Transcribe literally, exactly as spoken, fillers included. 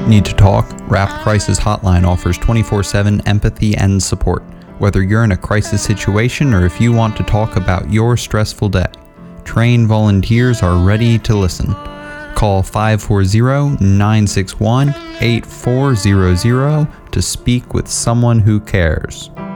Need to talk? Raft Crisis Hotline offers twenty-four seven empathy and support, whether you're in a crisis situation or if you want to talk about your stressful day. Trained volunteers are ready to listen. Call five four zero, nine six one, eight four zero zero to speak with someone who cares.